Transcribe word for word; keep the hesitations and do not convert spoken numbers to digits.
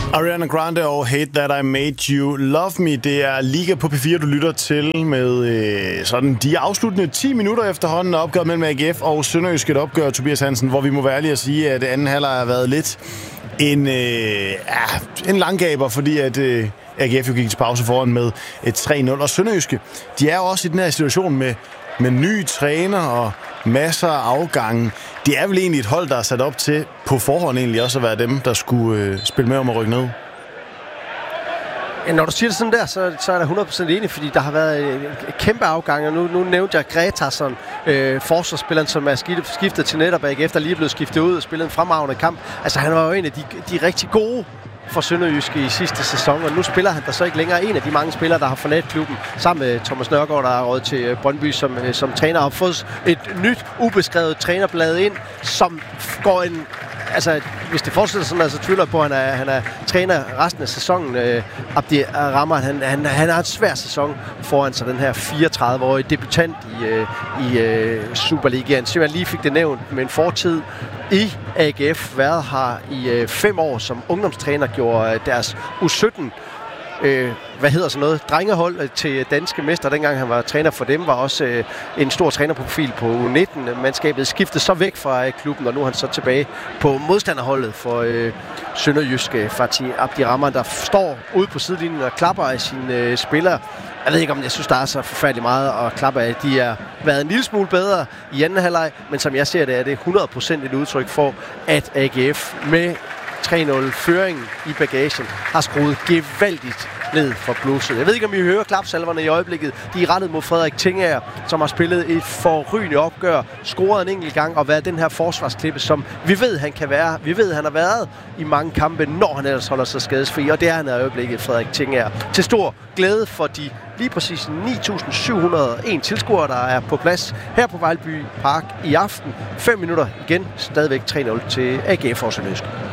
Ariana Grande og Hate That I Made You Love Me. Det er Liga på P fire, du lytter til med øh, sådan de afsluttende ti minutter efterhånden af opgøret mellem A G F og Sønderjysk. Et opgør, Tobias Hansen, hvor vi må være ærlige at sige, at anden halvleg har været lidt en, øh, ja, en langgaber, fordi at øh, A G F jo gik til pause foran med et tre nul. Og Sønderjyske, de er jo også i den her situation med, med ny træner og masser af afgange. Det er vel egentlig et hold, der er sat op til på forhånd egentlig også at være dem, der skulle øh, spille med om at rykke ned. Ja, når du siger det sådan der, så, så er jeg hundrede procent enig, fordi der har været et, et kæmpe afgang, og nu, nu nævnte jeg Gretarsson, øh, forsvarsspilleren, som er skiftet, skiftet til netop A G F, der lige er blevet skiftet ud og spillet en fremragende kamp. Altså han var jo en af de, de rigtig gode for Sønderjyske i sidste sæson, og nu spiller han der så ikke længere. En af de mange spillere, der har forladt klubben, sammen med Thomas Nørgaard, der er råd til Brøndby som, som træner, og fået et nyt, ubeskrevet trænerblad ind, som går en... Altså, hvis det fortsætter sådan, altså tvivler på, at han er, han er træner resten af sæsonen. Øh, Abdi Rahman, han, han, han har en svær sæson foran sig, den her fireogtredive-årige debutant i, øh, i øh, Superligaen. Så jeg lige fik det nævnt med en fortid i A G F, været her i øh, fem år som ungdomstræner, gjorde øh, deres U sytten Øh, hvad hedder sådan noget, drengehold til danske mester, dengang han var træner for dem, var også øh, en stor trænerprofil på U nitten. Mandskabet skiftede så væk fra øh, klubben, og nu er han så tilbage på modstanderholdet for øh, Sønderjyske Fatih Abdi Rahman, der står ude på sidelinjen og klapper af sine øh, spillere. Jeg ved ikke, om jeg synes, der er så forfærdeligt meget at klappe af. De har været en lille smule bedre i anden halvleg, men som jeg ser det, er det hundrede procent et udtryk for, at A G F med tre nul føringen i bagagen har skruet gevaldigt ned for blusset. Jeg ved ikke, om I hører klapsalverne i øjeblikket. De er rettet mod Frederik Tingager, som har spillet et forrygende opgør, scoret en enkelt gang og været den her forsvarsklippe, som vi ved, han kan være. Vi ved, han har været i mange kampe, når han ellers holder sig skadesfri, og det er han i øjeblikket, Frederik Tingager. Til stor glæde for de lige præcis ni tusind syv hundrede og en tilskuere, der er på plads her på Vejlby Park i aften. Fem minutter igen, stadigvæk tre nul til A G F og Sønderjyske.